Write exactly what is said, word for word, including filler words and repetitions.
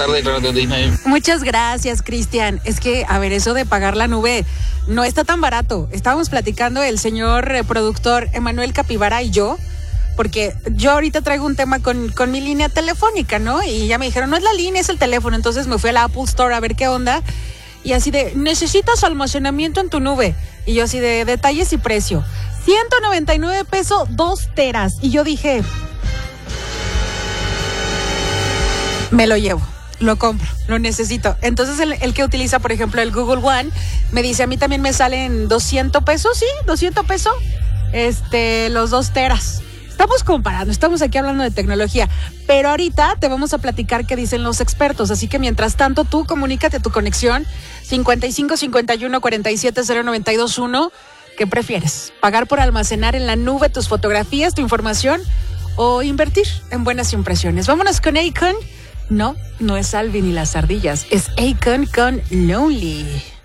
tarde, Radio Disney. Muchas gracias, Cristian. Es que, a ver, eso de pagar la nube no está tan barato. Estábamos platicando el señor eh, productor Emanuel Capibara y yo, porque yo ahorita traigo un tema con, con mi línea telefónica, ¿no? Y ya me dijeron, no es la línea, es el teléfono. Entonces me fui a la Apple Store a ver qué onda. Y así de, necesitas almacenamiento en tu nube. Y yo así de, detalles y precio. ciento noventa y nueve pesos, dos teras. Y yo dije, me lo llevo, lo compro, lo necesito. Entonces el, el que utiliza, por ejemplo, el Google One, me dice, a mí también me salen doscientos pesos, sí, doscientos pesos, este, los dos teras. Estamos comparando, estamos aquí hablando de tecnología, pero ahorita te vamos a platicar qué dicen los expertos, así que mientras tanto tú comunícate a tu conexión cincuenta y cinco cincuenta y uno cuarenta y siete cero noventa y dos uno. ¿Qué prefieres? ¿Pagar por almacenar en la nube tus fotografías, tu información o invertir en buenas impresiones? Vámonos con Akon. No, no es Alvin y las ardillas, es Akon con Lonely.